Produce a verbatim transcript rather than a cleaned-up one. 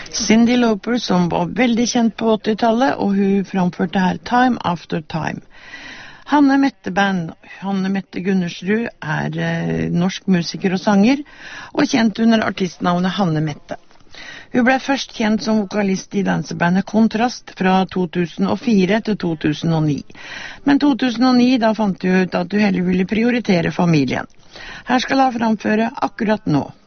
Cyndi Lauper, som var veldig kjent på åttitallet, og hun framførte her Time After Time. Hanne Mette Band, Hanne Mette Gundersrud, er eh, norsk musiker og sanger, og kjent under artistnavnet Hanne Mette. Hun ble først kjent som vokalist i dansebandet Kontrast fra to tusen og fire til to tusen og ni. Men to tusen og ni, da fant hun ut at hun heller ville prioritere familien. Her skal hun framføre Akkurat nå.